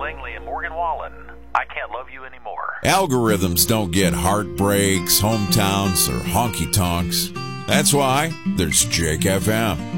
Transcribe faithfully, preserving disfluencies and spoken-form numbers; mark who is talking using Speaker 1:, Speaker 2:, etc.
Speaker 1: Langley and Morgan Wallen. I Can't Love You Anymore.
Speaker 2: Algorithms don't get heartbreaks, hometowns, or honky-tonks. That's why there's Jake F M.